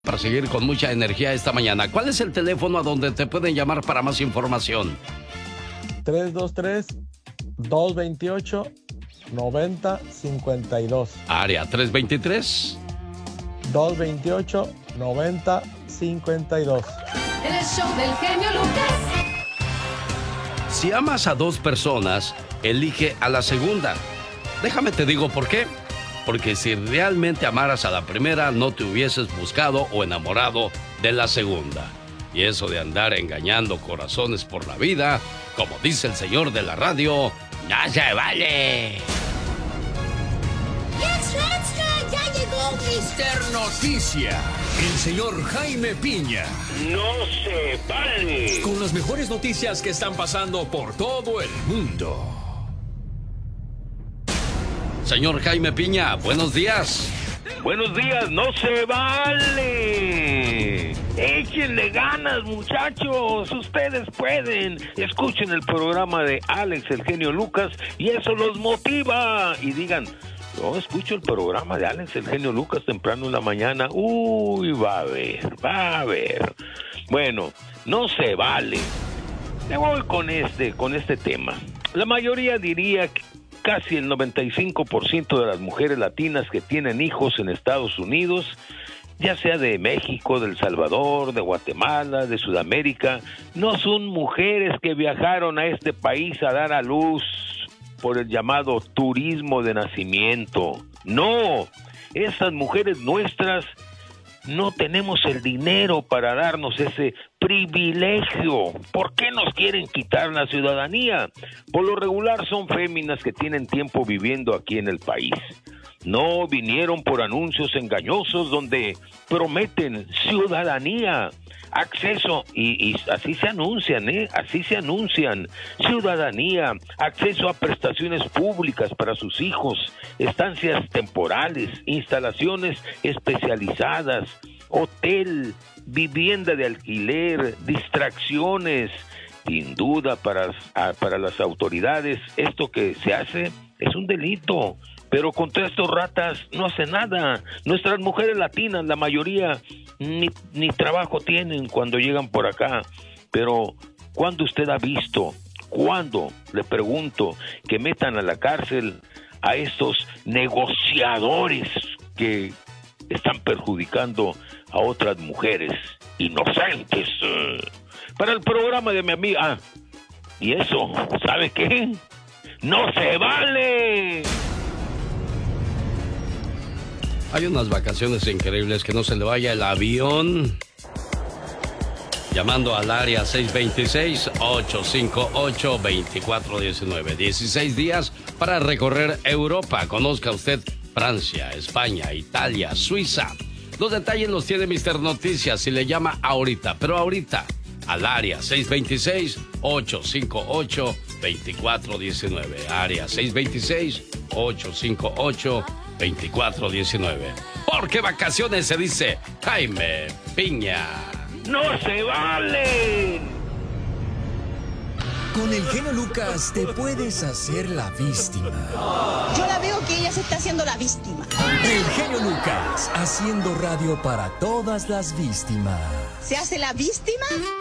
para seguir con mucha energía esta mañana. ¿Cuál es el teléfono a donde te pueden llamar para más información? 323-228-9052. Área 323. 228-9052. El show del genio Lucas. Si amas a dos personas, elige a la segunda. Déjame te digo por qué. Porque si realmente amaras a la primera, no te hubieses buscado o enamorado de la segunda. Y eso de andar engañando corazones por la vida, como dice el señor de la radio, ¡no se vale! ¡Ya llegó Mr. Noticia! El señor Jaime Piña. ¡No se vale! Con las mejores noticias que están pasando por todo el mundo. Señor Jaime Piña, buenos días. Buenos días, no se vale. Échenle ganas, muchachos. Ustedes pueden. Escuchen el programa de Alex, el genio Lucas, y eso los motiva. Y digan, yo escucho el programa de Alex, el genio Lucas, temprano en la mañana. Uy, va a ver. Bueno, no se vale. Me voy con este tema. La mayoría diría que casi el 95% de las mujeres latinas que tienen hijos en Estados Unidos, ya sea de México, de El Salvador, de Guatemala, de Sudamérica, no son mujeres que viajaron a este país a dar a luz por el llamado turismo de nacimiento. No, esas mujeres nuestras no tenemos el dinero para darnos ese privilegio. ¿Por qué nos quieren quitar la ciudadanía? Por lo regular son féminas que tienen tiempo viviendo aquí en el país. No vinieron por anuncios engañosos donde prometen ciudadanía, acceso, y así se anuncian, así se anuncian, ciudadanía, acceso a prestaciones públicas para sus hijos, estancias temporales, instalaciones especializadas, hotel, vivienda de alquiler, distracciones. Sin duda para las autoridades esto que se hace es un delito, pero contra estos ratas no hace nada. Nuestras mujeres latinas, la mayoría, ni trabajo tienen cuando llegan por acá. Pero, ¿cuándo usted ha visto, le pregunto, que metan a la cárcel a estos negociadores que están perjudicando a otras mujeres inocentes? Para el programa de mi amiga. Y eso, ¿sabe qué? ¡No se vale! Hay unas vacaciones increíbles, que no se le vaya el avión. Llamando al área 626-858-2419. 16 días para recorrer Europa. Conozca usted Francia, España, Italia, Suiza. Los detalles los tiene Mr. Noticias si le llama ahorita. Pero ahorita, al área 626-858-2419. Área 626-858-2419. Porque vacaciones se dice Jaime Piña. ¡No se vale! Con el genio Lucas te puedes hacer la víctima. Yo la veo que ella se está haciendo la víctima. El genio Lucas, haciendo radio para todas las víctimas. ¿Se hace la víctima?